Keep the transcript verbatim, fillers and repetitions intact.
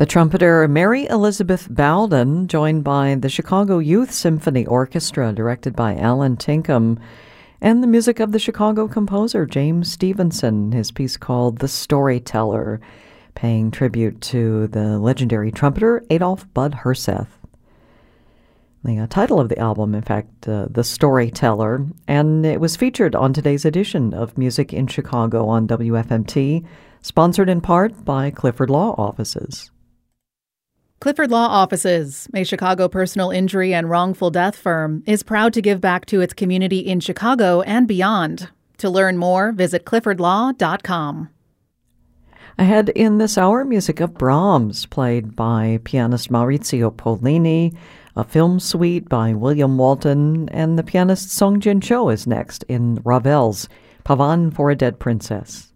The trumpeter Mary Elizabeth Bowden, joined by the Chicago Youth Symphony Orchestra, directed by Alan Tinkham, and the music of the Chicago composer James Stevenson, his piece called The Storyteller, paying tribute to the legendary trumpeter Adolph Bud Herseth. The uh, title of the album, in fact, uh, The Storyteller, and it was featured on today's edition of Music in Chicago on W F M T, sponsored in part by Clifford Law Offices. Clifford Law Offices, a Chicago personal injury and wrongful death firm, is proud to give back to its community in Chicago and beyond. To learn more, visit clifford law dot com. Ahead in this hour, music of Brahms, played by pianist Maurizio Pollini, a film suite by William Walton, and the pianist Song Jin Cho is next in Ravel's Pavan for a Dead Princess.